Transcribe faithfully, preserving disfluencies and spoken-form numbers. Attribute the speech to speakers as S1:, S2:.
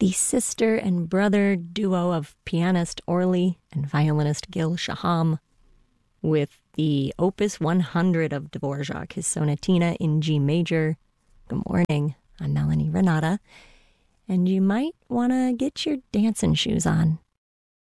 S1: the sister and brother duo of pianist Orly and violinist Gil Shaham, with the Opus one hundred of Dvorak, his Sonatina in G major. Good morning, I'm Melanie Renata, and you might want to get your dancing shoes on